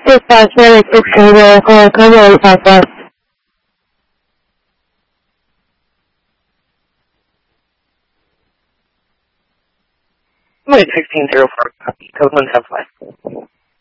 Dispatch, Medic 6 Conroe Southwest. Medic 1604, copy, code 1 Southwest.